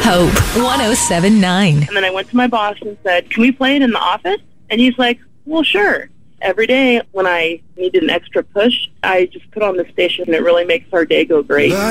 Hope 107.9. And then I went to my boss and said, can we play it in the office? And he's like, well, sure. Every day when I needed an extra push, I just put on the station and it really makes our day go great.